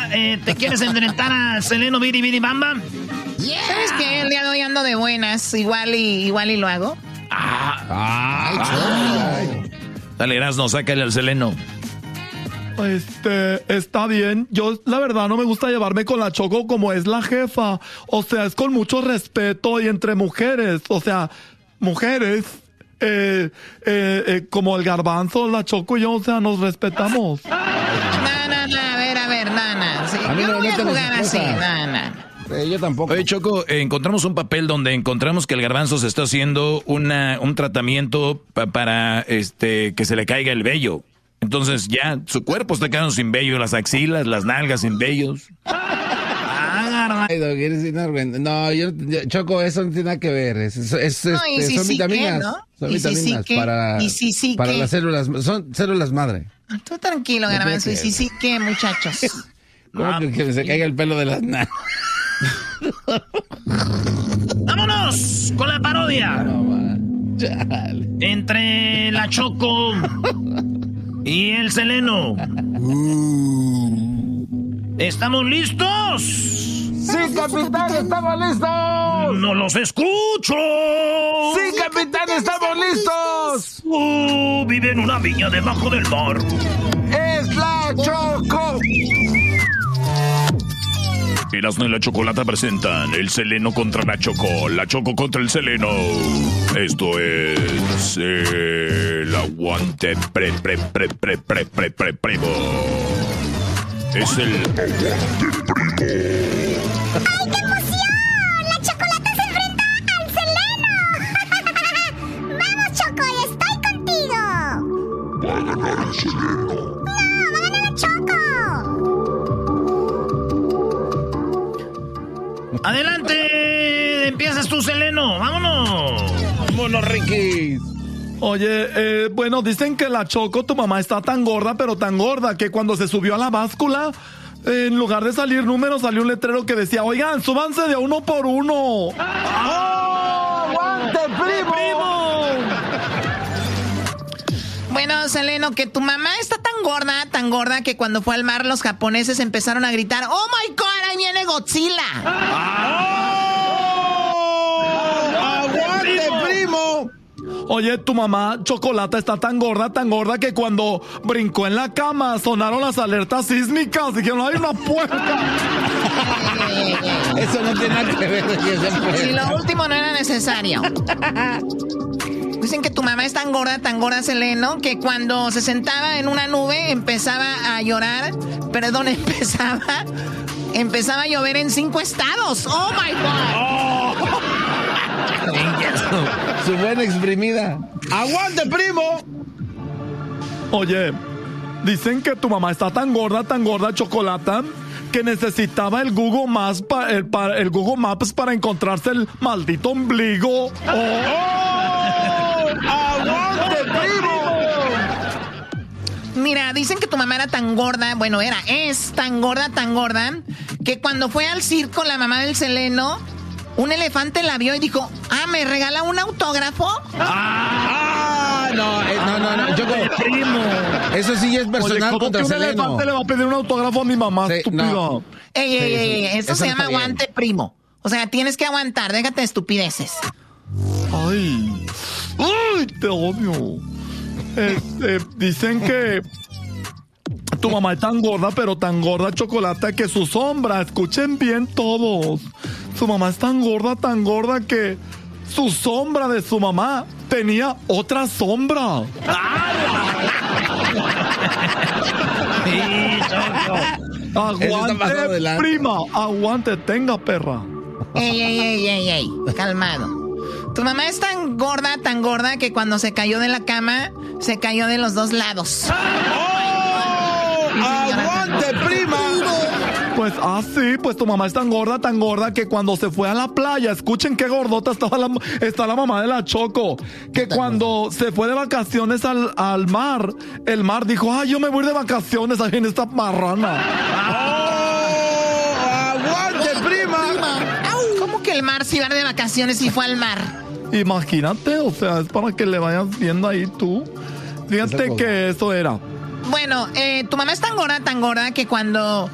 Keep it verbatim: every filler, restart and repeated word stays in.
Chocolata, eh, ¿te quieres enfrentar a Seleno Biri Biri Bamba? Yeah. ¿Sabes qué? El día de hoy ando de buenas. Igual y, igual y lo hago. Ah, ay, ay. Dale, Erasno, sácale al Seleno. Este, está bien. Yo, la verdad, no me gusta llevarme con la Choco como es la jefa. O sea, es con mucho respeto y entre mujeres. O sea, mujeres, eh, eh, eh, como el Garbanzo, la Choco y yo, o sea, nos respetamos. No, no, no, a ver, a ver, nana. Sí, yo no voy a jugar así, nana. Eh, yo tampoco. Oye, Choco, eh, encontramos un papel donde encontramos que el Garbanzo se está haciendo una, un tratamiento pa para este que se le caiga el vello. Entonces ya su cuerpo está quedando sin vello, las axilas, las nalgas sin vellos. Ah, no, yo, yo, Choco, eso no tiene nada que ver. Es, es, es, no, este, si son sí vitaminas. Que, ¿no? Son ¿Y vitaminas si sí para, ¿Y si sí para que? las células. Son células madre. Tú tranquilo, Garbanzo. ¿Y si sí que, muchachos? ¿Cómo ah, que, que se caiga el pelo de las nalgas? ¡Vámonos con la parodia! No, entre la Choco y el Seleno. ¿Estamos listos? ¡Sí, capitán, estamos listos! ¡No los escucho! ¡Sí, capitán, estamos listos! Uh, vive en una viña debajo del mar. ¡Es la Choco! Erasmo y la Chocolata presentan el Seleno contra la Choco, la Choco contra el Seleno. Esto es el aguante pre pre pre pre pre pre pre primo. Es el aguante primo. ¡Ay, qué emoción! ¡La Chocolata se enfrenta al Seleno! ¡Vamos, Choco! ¡Estoy contigo! Va a ganar el Seleno. ¡No! ¡Va a ganar la Choco! ¡Adelante! ¡Empiezas tú, Seleno! ¡Vámonos! ¡Vámonos, Ricky! Oye, eh, bueno, dicen que la Choco, tu mamá, está tan gorda, pero tan gorda, que cuando se subió a la báscula, eh, en lugar de salir números, salió un letrero que decía, oigan, súbanse de uno por uno. ¡Oh! ¡Aguante, primo! primo! Bueno, Seleno, que tu mamá está tan gorda, tan gorda, que cuando fue al mar los japoneses empezaron a gritar, ¡oh, my God, ahí viene Godzilla! ¡Oh! ¡Aguante, primo! Oye, tu mamá, Chocolata, está tan gorda, tan gorda, que cuando brincó en la cama sonaron las alertas sísmicas. Dijeron, hay una puerta. Eso no tiene nada que ver. Si lo último no era necesario. Dicen que tu mamá es tan gorda, tan gorda, Seleno, que cuando se sentaba en una nube empezaba a llorar. Perdón, empezaba... Empezaba a llover en cinco estados. ¡Oh, my God! Oh. Su buena exprimida. ¡Aguante, primo! Oye, dicen que tu mamá está tan gorda, tan gorda, Chocolata, que necesitaba el Google Maps, pa, el, pa, el Google Maps para encontrarse el maldito ombligo. ¡Oh! ¡Oh! ¡Aguante, primo! Mira, dicen que tu mamá era tan gorda, bueno, era, es tan gorda, tan gorda, que cuando fue al circo la mamá del Seleno, un elefante la vio y dijo, ah, ¿me regala un autógrafo? ¡Ah! No, eh, no, no, no, Choco. Primo. Eso sí es personal. Oye, contra que un Seleno. elefante le va a pedir un autógrafo a mi mamá, Sí, estúpido. no. Ey, ey, Sí, ey, ey, eso- eso eso se no llama está bien. aguante primo. O sea, tienes que aguantar, déjate de estupideces. Ay, ay, te odio. Este, dicen que tu mamá es tan gorda, pero tan gorda, Chocolata, que su sombra, escuchen bien todos, su mamá es tan gorda, tan gorda que su sombra de su mamá tenía otra sombra. Sí, Choco. Aguante, prima, aguante, tenga, perra. Ey, ey, ey, ey, ey, calmado. Tu mamá es tan gorda, tan gorda, que cuando se cayó de la cama, se cayó de los dos lados. ¡Oh! ¡Aguante, prima! Pues, ah, sí, pues tu mamá es tan gorda, tan gorda, que cuando se fue a la playa, escuchen qué gordota estaba la, está la mamá de la Choco, que cuando se fue de vacaciones al, al mar, el mar dijo, ay, yo me voy de vacaciones, ahí en esta marrana. ¡Oh! ¡Aguante, prima! ¿Cómo que el mar se iba de vacaciones y fue al mar? Imagínate, o sea, es para que le vayas viendo ahí tú. Fíjate que eso era. Bueno, eh, tu mamá es tan gorda, tan gorda, que cuando